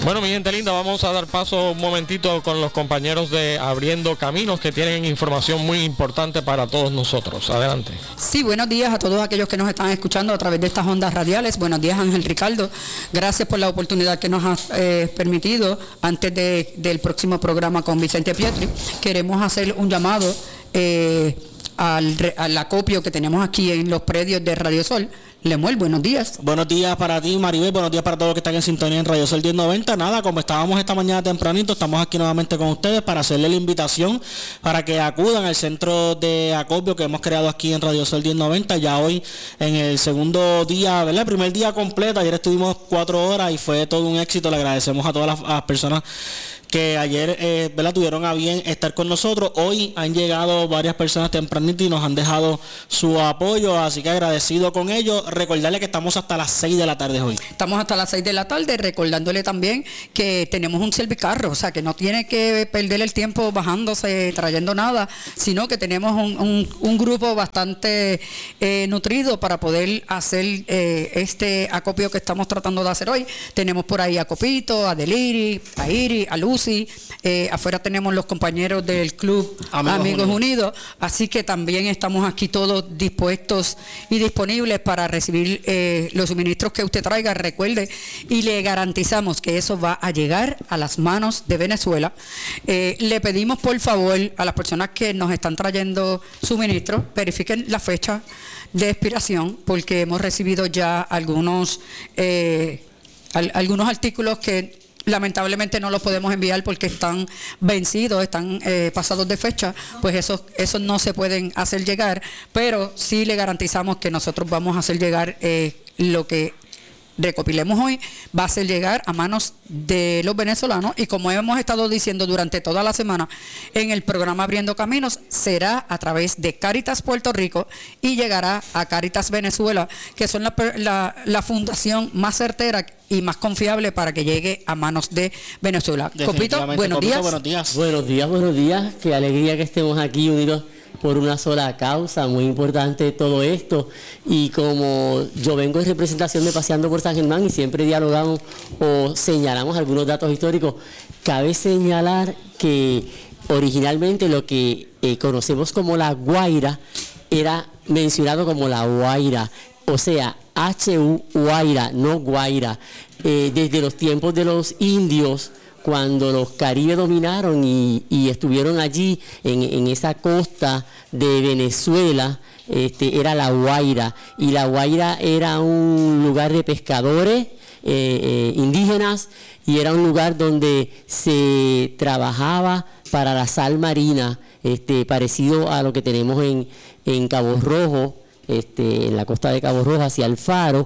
Bueno, mi gente linda, vamos a dar paso un momentito con los compañeros de Abriendo Caminos, que tienen información muy importante para todos nosotros. Adelante. Sí, buenos días a todos aquellos que nos están escuchando a través de estas ondas radiales. Buenos días, Ángel Ricardo. Gracias por la oportunidad que nos has permitido antes del próximo programa con Vicente Pietri. Queremos hacer un llamado al acopio que tenemos aquí en los predios de Radio Sol. Lemuel, buenos días. Buenos días para ti, Maribel, buenos días para todos los que están en sintonía en Radio Sol 1090. Nada, como estábamos esta mañana tempranito, estamos aquí nuevamente con ustedes para hacerle la invitación para que acudan al centro de acopio que hemos creado aquí en Radio Sol 1090. Ya hoy en el segundo día, ¿verdad? El primer día completo, ayer estuvimos 4 horas y fue todo un éxito. Le agradecemos a todas las personas que ayer ¿verdad? Tuvieron a bien estar con nosotros. Hoy han llegado varias personas tempranito y nos han dejado su apoyo, así que agradecido con ellos. Recordarle que estamos hasta las 6 de la tarde hoy. Estamos hasta las 6 de la tarde, recordándole también que tenemos un servicarro, o sea que no tiene que perder el tiempo bajándose, trayendo nada, sino que tenemos un grupo bastante nutrido para poder hacer este acopio que estamos tratando de hacer hoy. Tenemos por ahí a Copito, a Deliri, a Iri, a Luz. Afuera tenemos los compañeros del club Amigos Unidos, así que también estamos aquí todos dispuestos y disponibles para recibir los suministros que usted traiga. Recuerde, y le garantizamos que eso va a llegar a las manos de Venezuela. Le pedimos por favor a las personas que nos están trayendo suministros, verifiquen la fecha de expiración, porque hemos recibido ya algunos artículos que lamentablemente no los podemos enviar porque están vencidos, están pasados de fecha, pues esos no se pueden hacer llegar, pero sí le garantizamos que nosotros vamos a hacer llegar lo que recopilemos hoy, va a ser llegar a manos de los venezolanos, y como hemos estado diciendo durante toda la semana en el programa Abriendo Caminos, será a través de Cáritas Puerto Rico y llegará a Cáritas Venezuela, que son la fundación más certera y más confiable para que llegue a manos de Venezuela. Copito, buenos días. Buenos días, buenos días. Qué alegría que estemos aquí unidos por una sola causa, muy importante todo esto. Y como yo vengo en representación de Paseando por San Germán y siempre dialogamos o señalamos algunos datos históricos, cabe señalar que originalmente lo que conocemos como la Guaira era mencionado como la Guaira, o sea, H-U Guaira, no Guaira. Desde los tiempos de los indios, cuando los caribes dominaron y estuvieron allí en esa costa de Venezuela, era la Guaira, y la Guaira era un lugar de pescadores indígenas, y era un lugar donde se trabajaba para la sal marina, parecido a lo que tenemos en Cabo Rojo, en la costa de Cabo Rojo hacia el Faro,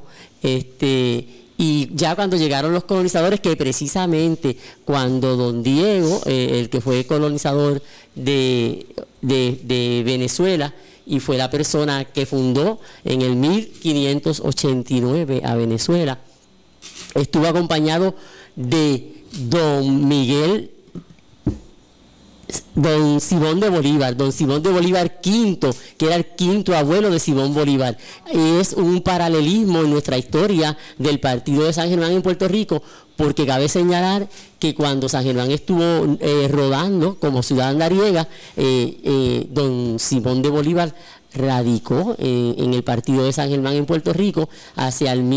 y ya cuando llegaron los colonizadores, que precisamente cuando don Diego, el que fue colonizador de Venezuela, y fue la persona que fundó en el 1589 a Venezuela, estuvo acompañado de don Simón de Bolívar V, que era el quinto abuelo de Simón Bolívar. Es un paralelismo en nuestra historia del partido de San Germán en Puerto Rico, porque cabe señalar que cuando San Germán estuvo rodando como ciudad andariega, don Simón de Bolívar radicó en el partido de San Germán en Puerto Rico hacia el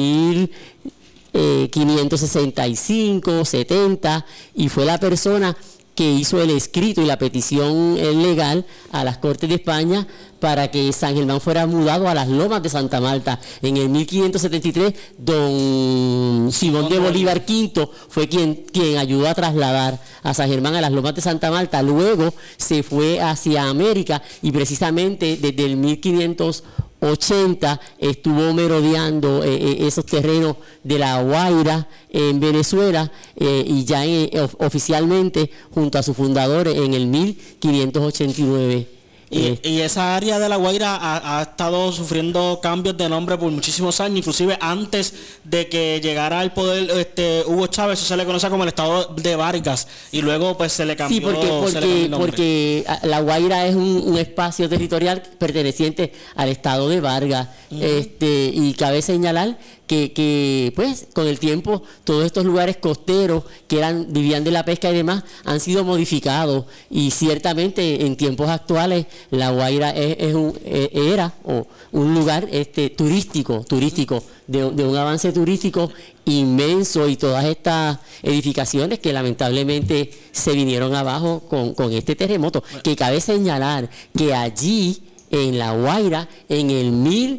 1565, 70, y fue la persona que hizo el escrito y la petición legal a las Cortes de España para que San Germán fuera mudado a las Lomas de Santa Marta. En el 1573, don Simón de Bolívar V fue quien ayudó a trasladar a San Germán a las Lomas de Santa Marta. Luego se fue hacia América, y precisamente desde el 1580 estuvo merodeando esos terrenos de la Guaira en Venezuela, y ya oficialmente junto a sus fundadores en el 1589. Y esa área de La Guaira ha estado sufriendo cambios de nombre por muchísimos años, inclusive antes de que llegara al poder Hugo Chávez, eso se le conoce como el estado de Vargas, y luego pues se le cambió, porque La Guaira es un espacio territorial perteneciente al estado de Vargas. Y cabe señalar que pues con el tiempo todos estos lugares costeros que vivían de la pesca y demás han sido modificados, y ciertamente en tiempos actuales La Guaira era un lugar turístico de un avance turístico inmenso, y todas estas edificaciones que lamentablemente se vinieron abajo con este terremoto, que cabe señalar que allí en La Guaira en el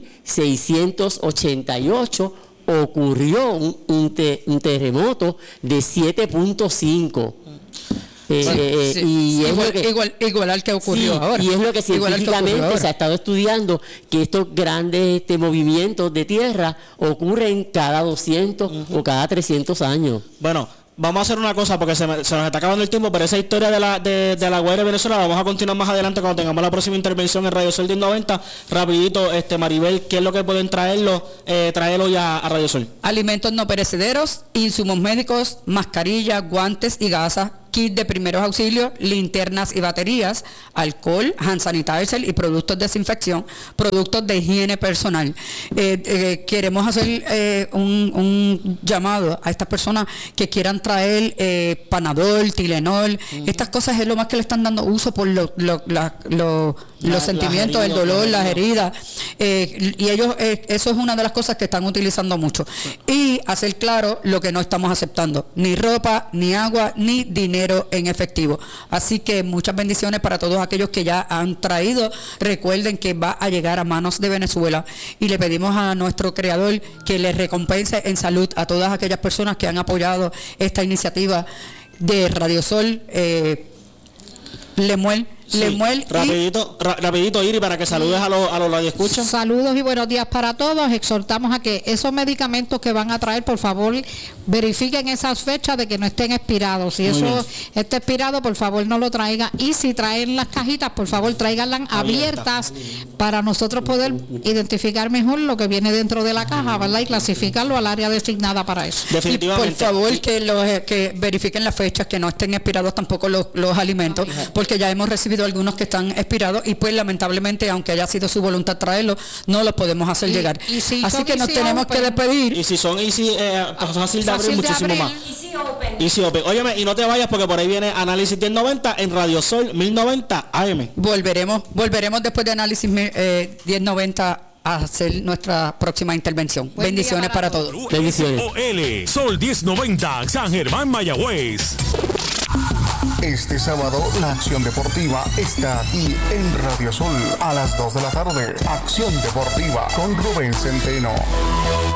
1688 ocurrió un terremoto de 7.5. Y es igual al que ocurrió ahora. Y es lo que científicamente se ha estado estudiando, que estos grandes movimientos de tierra ocurren cada 200 o cada 300 años. Bueno, vamos a hacer una cosa porque se nos está acabando el tiempo, pero esa historia de la Guaira de Venezuela la vamos a continuar más adelante cuando tengamos la próxima intervención en Radio Sol 1090. Rapidito, Maribel, ¿qué es lo que pueden traerlo ya a Radio Sol? Alimentos no perecederos, insumos médicos, mascarillas, guantes y gasas, kit de primeros auxilios, linternas y baterías, alcohol, hand sanitizer y productos de desinfección, productos de higiene personal. Queremos hacer un llamado a estas personas que quieran traer Panadol, Tylenol, estas cosas es lo más que le están dando uso por los sentimientos, el dolor, las heridas, y ellos, eso es una de las cosas que están utilizando mucho. Y hacer claro lo que no estamos aceptando, ni ropa, ni agua, ni dinero en efectivo. Así que muchas bendiciones para todos aquellos que ya han traído. Recuerden que va a llegar a manos de Venezuela, y le pedimos a nuestro creador que les recompense en salud a todas aquellas personas que han apoyado esta iniciativa de Radio Sol. Lemuel. Rapidito, Iri, para que saludes a los radioescuchas. Saludos y buenos días para todos. Exhortamos a que esos medicamentos que van a traer, por favor, verifiquen esas fechas de que no estén expirados. Si eso está expirado, por favor no lo traigan. Y si traen las cajitas, por favor tráiganlas abiertas para nosotros poder identificar mejor lo que viene dentro de la caja, ¿verdad? Y clasificarlo al área designada para eso. Definitivamente. Y por favor que verifiquen las fechas, que no estén expirados tampoco los alimentos, porque ya hemos recibido algunos que están expirados, y pues lamentablemente, aunque haya sido su voluntad traerlos, no los podemos hacer llegar. Si así que nos tenemos que despedir. Y si son fácil de abrir, muchísimo más. Easy Open. Óyeme, y no te vayas porque por ahí viene Análisis 1090 en Radio Sol 1090 AM. Volveremos después de Análisis 1090 a hacer nuestra próxima intervención. Bendiciones para todos. Bendiciones. Sol 1090 San Germán, Mayagüez. Este sábado la acción deportiva está aquí en Radio Sol a las 2 de la tarde. Acción deportiva con Rubén Centeno.